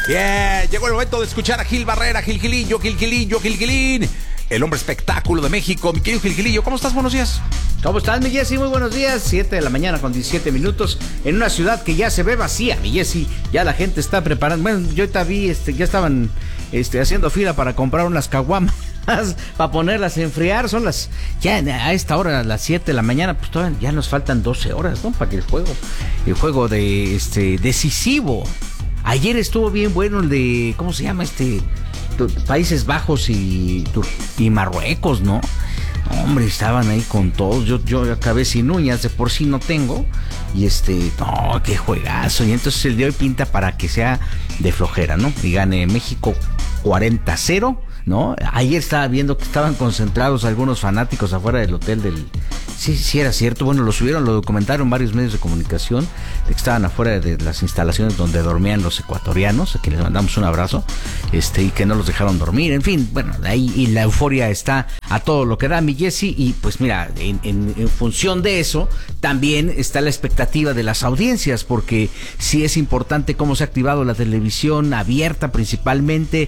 Bien, llegó el momento de escuchar a Gil Barrera, Gilillo, Gilín, el hombre espectáculo de México. Mi querido Gilillo, ¿cómo estás? Buenos días. ¿Cómo estás, mi Jessy? Muy buenos días. 7 de la mañana con 17 minutos en una ciudad que ya se ve vacía, mi Jessy. Ya la gente está preparando. Bueno, yo ahorita vi, ya estaban haciendo fila para comprar unas caguamas para ponerlas a enfriar. Son ya a esta hora, a las 7 de la mañana, pues todavía ya nos faltan 12 horas, ¿no? Para que el juego decisivo. Ayer estuvo bien bueno el de, ¿cómo se llama Países Bajos y Marruecos, ¿no? Hombre, estaban ahí con todos. Yo acabé sin uñas, de por sí no tengo. Y no, qué juegazo. Y entonces el de hoy pinta para que sea de flojera, ¿no? Y gane México 40-0, ¿no? Ayer estaba viendo que estaban concentrados algunos fanáticos afuera del hotel del... Sí, era cierto. Bueno, lo documentaron varios medios de comunicación, de que estaban afuera de las instalaciones donde dormían los ecuatorianos, a quienes les mandamos un abrazo, y que no los dejaron dormir. En fin, bueno, ahí y la euforia está a todo lo que da, mi Jessy. Y pues mira, en función de eso, también está la expectativa de las audiencias, porque sí es importante cómo se ha activado la televisión abierta, principalmente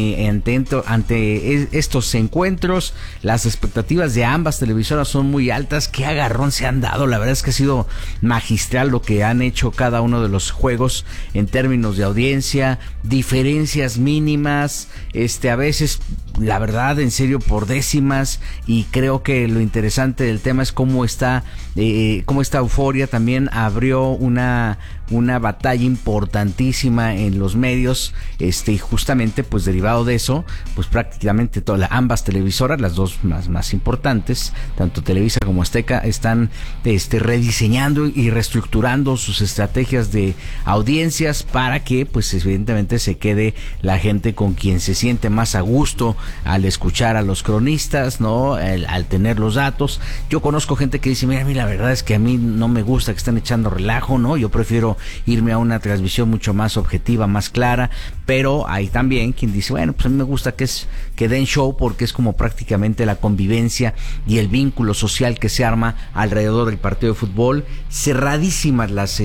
ante estos encuentros. Las expectativas de ambas televisoras son muy altas. Qué agarrón se han dado. La verdad es que ha sido magistral lo que han hecho cada uno de los juegos en términos de audiencia, diferencias mínimas, a veces, la verdad, en serio, por décimas. Y creo que lo interesante del tema es cómo esta euforia también abrió una batalla importantísima en los medios, y justamente pues derivado de eso, pues prácticamente ambas televisoras, las dos más importantes, tanto Televisa como Azteca, están rediseñando y reestructurando sus estrategias de audiencias para que pues evidentemente se quede la gente con quien se siente más a gusto al escuchar a los cronistas, ¿no? Al tener los datos. Yo conozco gente que dice, mira, a mí la verdad es que a mí no me gusta que estén echando relajo, ¿no? Yo prefiero irme a una transmisión mucho más objetiva, más clara. Pero hay también quien dice, bueno, pues a mí me gusta que den show, porque es como prácticamente la convivencia y el vínculo social que se arma alrededor del partido de fútbol. Cerradísimas las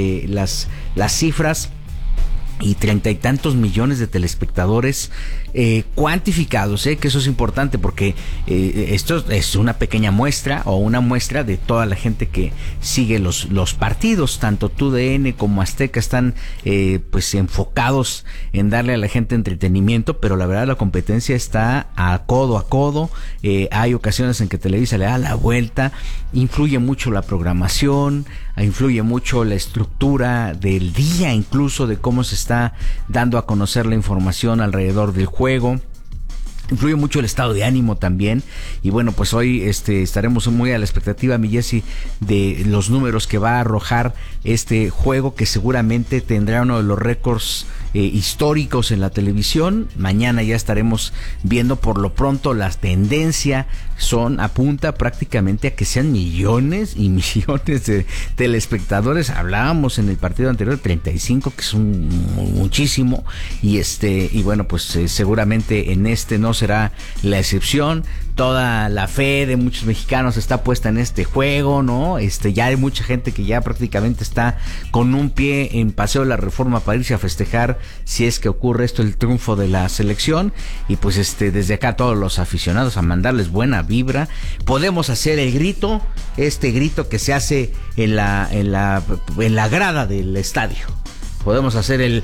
cifras, y 30 y tantos millones de telespectadores cuantificados, que eso es importante, porque esto es una pequeña muestra, o una muestra de toda la gente que sigue los partidos. Tanto TUDN como Azteca están pues enfocados en darle a la gente entretenimiento, pero la verdad la competencia está a codo. Hay ocasiones en que Televisa le da la vuelta. Influye mucho la programación, influye mucho la estructura del día, incluso de cómo se está dando a conocer la información alrededor del juego. Influye mucho el estado de ánimo también. Y bueno, pues hoy estaremos muy a la expectativa, mi Jessy, de los números que va a arrojar este juego, que seguramente tendrá uno de los récords históricos en la televisión. Mañana ya estaremos viendo. Por lo pronto la tendencia apunta prácticamente a que sean millones y millones de telespectadores. Hablábamos en el partido anterior de 35, que es muchísimo, y bueno, pues seguramente en no será la excepción. Toda la fe de muchos mexicanos está puesta en este juego, ¿no? Ya hay mucha gente que ya prácticamente está con un pie en Paseo de la Reforma para irse a festejar, si es que ocurre esto, el triunfo de la selección. Y pues desde acá todos los aficionados a mandarles buena vibra. Podemos hacer el grito, grito que se hace en la grada del estadio. Podemos hacer el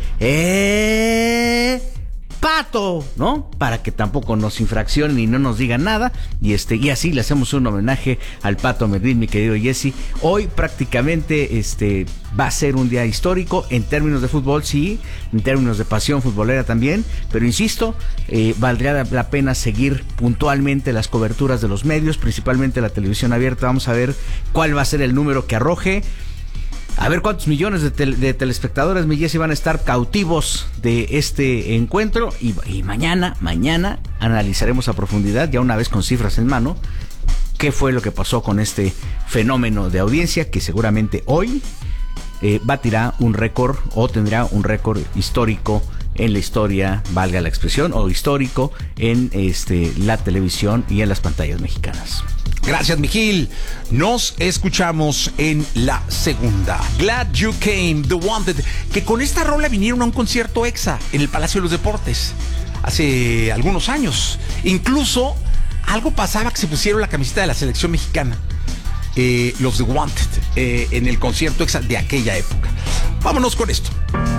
Pato, ¿no? Para que tampoco nos infraccionen y no nos digan nada. Y así le hacemos un homenaje al Pato Medellín, mi querido Jessy. Hoy prácticamente va a ser un día histórico en términos de fútbol, sí, en términos de pasión futbolera también, pero insisto, valdría la pena seguir puntualmente las coberturas de los medios, principalmente la televisión abierta. Vamos a ver cuál va a ser el número que arroje. A ver cuántos millones de telespectadores, mi Jessy, van a estar cautivos de este encuentro. Y mañana analizaremos a profundidad, ya una vez con cifras en mano, qué fue lo que pasó con este fenómeno de audiencia, que seguramente hoy batirá un récord, o tendrá un récord histórico en la historia, valga la expresión, o histórico en la televisión y en las pantallas mexicanas. Gracias, Mijil. Nos escuchamos en la segunda. Glad You Came, The Wanted, que con esta rola vinieron a un concierto EXA en el Palacio de los Deportes hace algunos años. Incluso algo pasaba que se pusieron la camiseta de la selección mexicana, los The Wanted, en el concierto EXA de aquella época. Vámonos con esto.